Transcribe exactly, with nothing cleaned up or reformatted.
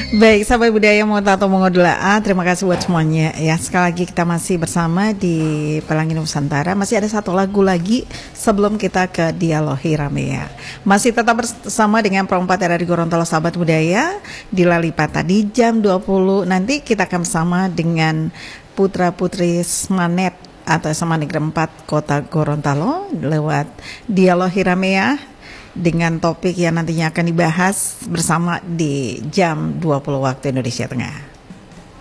Baik, sahabat budaya mau tato mengodula, terima kasih buat semuanya ya. Sekali lagi kita masih bersama di Pelangi Nusantara. Masih ada satu lagu lagi sebelum kita ke Dialog Hiramea. Masih tetap bersama dengan Perempat dari Gorontalo, sahabat budaya di Lalipata di jam dua puluh. Nanti kita akan bersama dengan Putra Putri Smanet atau Samanegara empat Kota Gorontalo lewat Dialog Hiramea dengan topik yang nantinya akan dibahas bersama di jam dua puluh waktu Indonesia Tengah.